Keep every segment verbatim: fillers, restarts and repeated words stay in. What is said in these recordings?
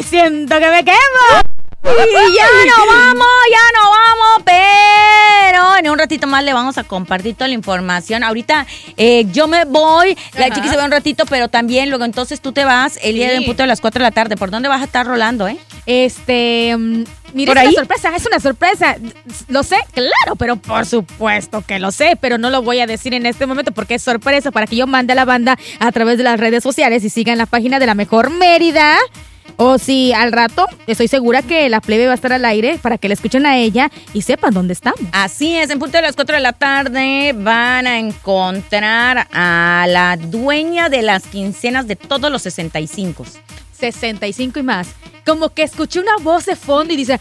siento que me quemo. Y ya no vamos, ya no vamos, pero en un ratito más le vamos a compartir toda la información. Ahorita eh, yo me voy, la Ajá. chiqui se va un ratito, pero también luego entonces tú te vas el día Sí. de un punto de las cuatro de la tarde. ¿Por dónde vas a estar rolando, eh? Este, mm, mira, ¿Por es ahí? una sorpresa, es una sorpresa. Lo sé, claro, pero por supuesto que lo sé, pero no lo voy a decir en este momento porque es sorpresa para que yo mande a la banda a través de las redes sociales y sigan la página de La Mejor Mérida. O si al rato, estoy segura que la plebe va a estar al aire para que la escuchen a ella y sepan dónde estamos. Así es, en punto de las cuatro de la tarde van a encontrar a la dueña de las quincenas de todos los sesenta y cinco. sesenta y cinco y más. Como que escuché una voz de fondo y dice,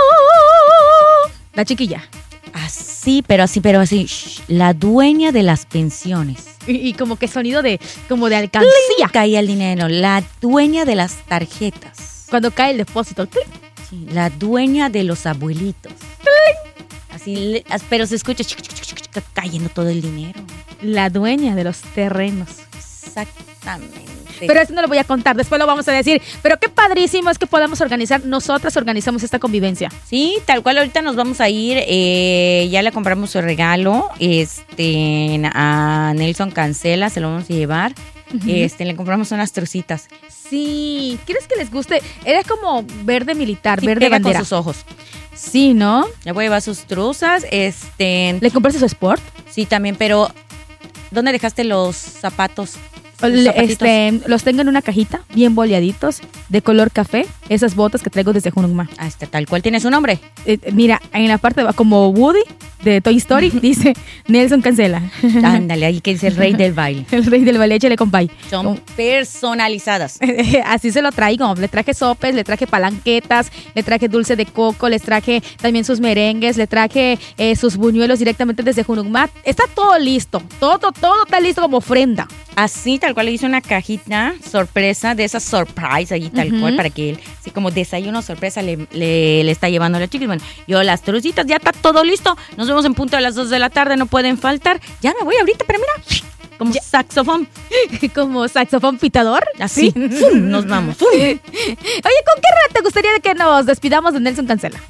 "Oh", la chiquilla. Así, pero así, pero así. Shh, la dueña de las pensiones. Y, y como que sonido de, como de alcancía. Caía el dinero. La dueña de las tarjetas. Cuando cae el depósito. ¡Clic! Sí, la dueña de los abuelitos. Así, le- as- pero se escucha chic, chic, chic, chic, cayendo todo el dinero. La dueña de los terrenos. Exactamente. Pero eso no lo voy a contar, después lo vamos a decir. Pero qué padrísimo es que podamos organizar, nosotras organizamos esta convivencia. Sí, tal cual ahorita nos vamos a ir, eh, ya le compramos su regalo, este, a Nelson Cancela, se lo vamos a llevar, este, le compramos unas trucitas. Sí, ¿quieres que les guste? Era como verde militar, Sí, verde pega bandera. con sus ojos. Sí, ¿no? Le voy a llevar sus truzas, este, ¿Le compraste su sport? sí también, pero ¿dónde dejaste los zapatos? Sus Le- zapatitos. Este, los tengo en una cajita, bien boleaditos, de color café. Esas botas que traigo desde Junugma. Ah, este, tal cual tiene su nombre. Eh, mira, en la parte va como Woody de Toy Story, dice Nelson Cancela. Ándale, ahí que dice el rey del baile. El rey del ballet, échale compay. Son personalizadas. Así se lo traigo. Le traje sopes, le traje palanquetas, le traje dulce de coco, les traje también sus merengues, le traje eh, sus buñuelos directamente desde Junugma. Está todo listo. Todo, todo está listo como ofrenda. Así, tal cual, le hice una cajita sorpresa de esas surprise allí, tal Ujú. cual, para que él, así como desayuno sorpresa, le, le, le está llevando a la chica. Y bueno, yo las trucitas, ya está todo listo. Nos vemos en punto a las dos de la tarde, no pueden faltar. Ya me voy ahorita, pero mira, como saxofón. Como saxofón pitador. Así, nos vamos. Oye, ¿con qué rap te gustaría que nos despidamos de Nelson Cancela?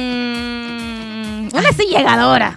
Mm, Una así llegadora.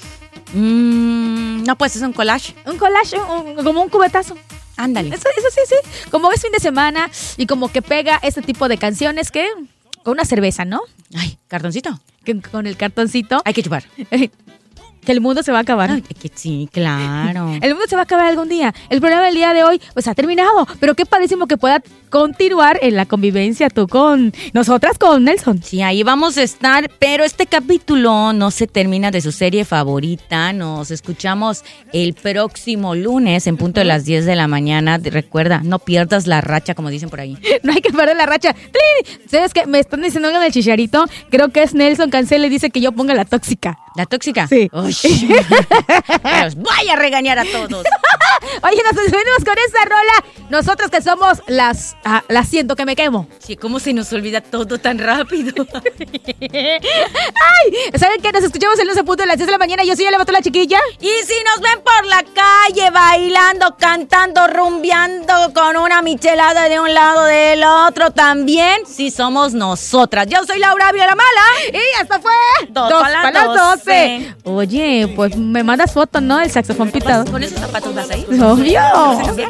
mm, no, pues es un collage. Un collage, un- un- como un cubetazo. Ándale. Eso, eso sí, sí. Como es fin de semana y como que pega este tipo de canciones que con una cerveza, ¿no? Ay, cartoncito. Que con el cartoncito. Hay que chupar. Que el mundo se va a acabar. Ay, que sí, claro. El mundo se va a acabar algún día. El programa del día de hoy pues ha terminado, pero qué padrísimo que pueda continuar en la convivencia tú con nosotras, con Nelson. Sí, ahí vamos a estar, pero este capítulo no se termina de su serie favorita. Nos escuchamos el próximo lunes en punto de las diez de la mañana. Recuerda, no pierdas la racha, como dicen por ahí. No hay que perder la racha. ¡Tlin! ¿Sabes qué? Me están diciendo algo del chicharito. Creo que es Nelson Cancela y dice que yo ponga la tóxica. ¿La tóxica? Sí. Uy, pero os voy a regañar a todos. Oye, nos despedimos con esta rola. Nosotros que somos las... Ah, las siento que me quemo. Sí, ¿cómo se nos olvida todo tan rápido? ¡Ay! ¿Saben qué? Nos escuchamos el lunes a punto de las diez de la mañana. Yo soy ya levantó la chiquilla. Y si nos ven por la calle bailando, cantando, rumbeando con una michelada de un lado del otro, también, sí somos nosotras. Yo soy Laura Viola Mala. Y hasta fue. Dos pa' las doce. Oye, pues me mandas foto, ¿no? El saxofón pitado. ¿Con esos zapatos vas a ir? Obvio. ¿Vas a cambiar?